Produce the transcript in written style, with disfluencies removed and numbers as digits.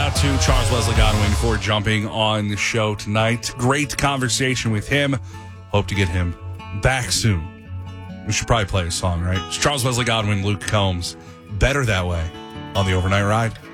out to Charles Wesley Godwin for jumping on the show tonight. Great conversation with him. Hope to get him back soon. We should probably play a song, right? It's Charles Wesley Godwin, Luke Combs. Better That Way on the Overnight Ride.